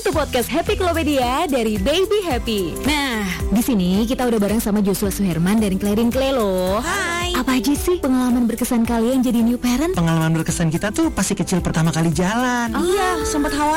to podcast Happy Klopedia dari Baby Happy. Nah, di sini kita udah bareng sama Joshua Suherman dari Clarin Clay loh. Hai. Apa aja sih pengalaman berkesan kalian jadi new parent? Pengalaman berkesan kita tuh pasti kecil pertama kali jalan. Iya, sempat khawatir